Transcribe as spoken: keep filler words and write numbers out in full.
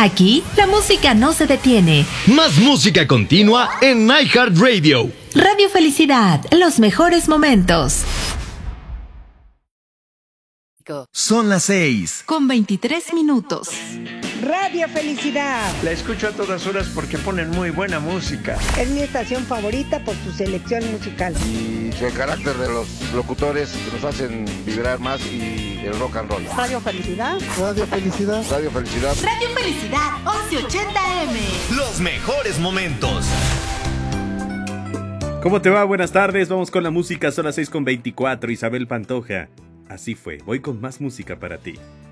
Aquí, la música no se detiene. Más música continua en iHeartRadio. Radio Felicidad, los mejores momentos. Son las seis. Con veintitrés minutos. Radio Felicidad. La escucho a todas horas porque ponen muy buena música. Es mi estación favorita por su selección musical. Y el carácter de los locutores que nos hacen vibrar más y el rock and roll. Radio Felicidad. Radio Felicidad. Radio Felicidad. Radio Felicidad, once ochenta eme. Los mejores momentos. ¿Cómo te va? Buenas tardes. Vamos con la música. Son las seis con veinticuatro. Isabel Pantoja. Así fue. Voy con más música para ti.